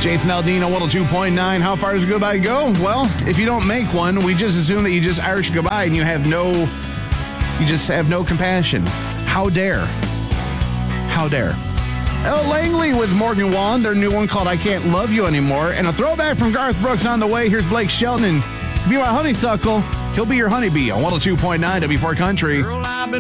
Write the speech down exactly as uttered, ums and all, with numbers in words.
Jason Aldean on one oh two point nine. How far does goodbye go? Well, if you don't make one, we just assume that you just Irish goodbye and you have no, you just have no compassion. How dare? How dare? Elle Langley with Morgan Wallen, their new one called I Can't Love You Anymore. And a throwback from Garth Brooks on the way. Here's Blake Shelton and Be My Honeysuckle. He'll be your honeybee on one oh two point nine W four Country. Girl, I've been